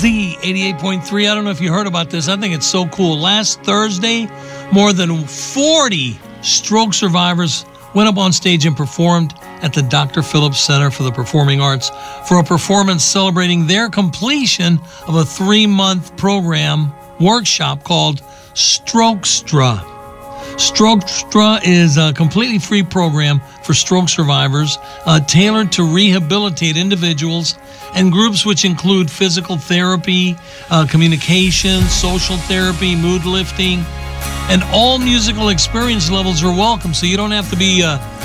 Z88.3. I don't know if you heard about this. I think it's so cool. Last Thursday, more than 40 stroke survivors went up on stage and performed at the Dr. Phillips Center for the Performing Arts for a performance celebrating their completion of a 3-month program workshop called Strokestra. Strokestra is a completely free program for stroke survivors tailored to rehabilitate individuals and groups, which include physical therapy, communication, social therapy, mood lifting, and all musical experience levels are welcome. So you don't have to be,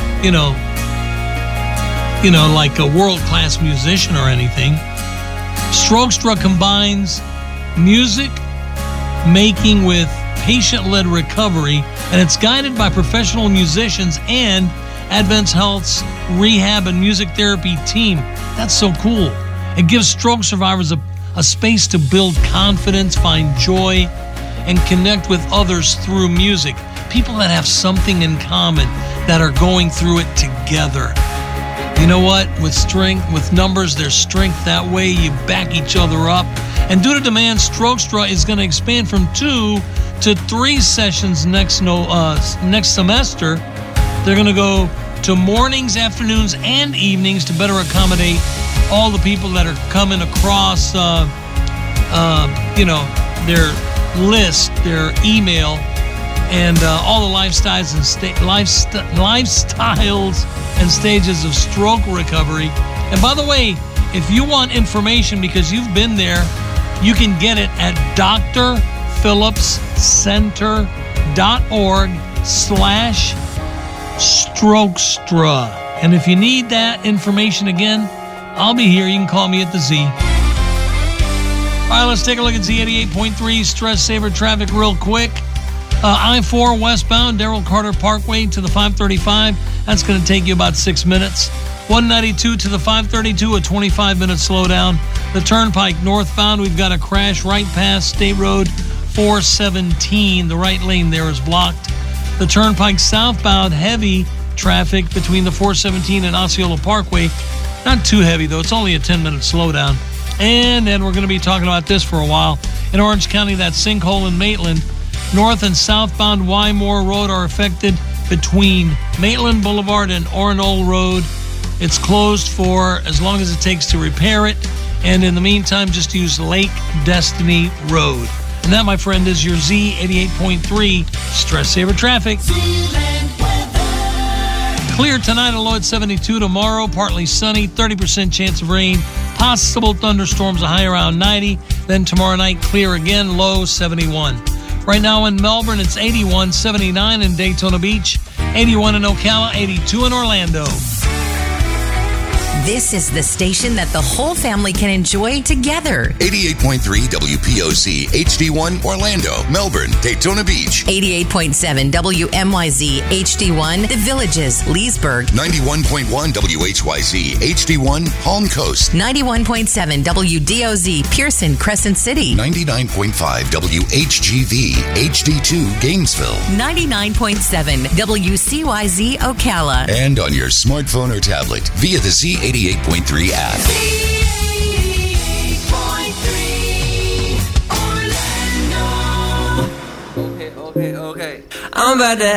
like a world-class musician or anything. Strokestra combines music making with patient-led recovery, and it's guided by professional musicians and Advent Health's rehab and music therapy team. That's so cool. It gives stroke survivors a space to build confidence, find joy, and connect with others through music. People that have something in common, that are going through it together. You know what? With strength, with numbers, there's strength that way. You back each other up. And due to demand, Strokestra is going to expand from 2 to 3 sessions next semester. They're going to go to mornings, afternoons, and evenings to better accommodate all the people that are coming across, their list, their email, and all the lifestyles and stages of stroke recovery. And by the way, if you want information because you've been there, you can get it at drphillipscenter.org/Strokestra. And if you need that information again, I'll be here. You can call me at the Z. All right, let's take a look at Z88.3 Stress Saver traffic real quick. I-4 westbound, Darrell Carter Parkway to the 535. That's going to take you about 6 minutes. 192 to the 532, a 25-minute slowdown. The Turnpike northbound, we've got a crash right past State Road 417. The right lane there is blocked. The Turnpike southbound, heavy traffic between the 417 and Osceola Parkway. Not too heavy, though. It's only a 10-minute slowdown. And then we're going to be talking about this for a while. In Orange County, that sinkhole in Maitland. North and southbound Wymore Road are affected between Maitland Boulevard and Oronold Road. It's closed for as long as it takes to repair it. And in the meantime, just use Lake Destiny Road. And that, my friend, is your Z88.3 Stress Saver Traffic. Clear tonight, a low at 72. Tomorrow, partly sunny, 30% chance of rain. Possible thunderstorms, a high around 90. Then tomorrow night, clear again, low 71. Right now in Melbourne, it's 81, 79 in Daytona Beach, 81 in Ocala, 82 in Orlando. This is the station that the whole family can enjoy together. 88.3 WPOC, HD1, Orlando, Melbourne, Daytona Beach. 88.7 WMYZ, HD1, The Villages, Leesburg. 91.1 WHYZ, HD1, Palm Coast. 91.7 WDOZ, Pearson, Crescent City. 99.5 WHGV, HD2, Gainesville. 99.7 WCYZ, Ocala. And on your smartphone or tablet via the Z88.3 app. Okay. I'm about to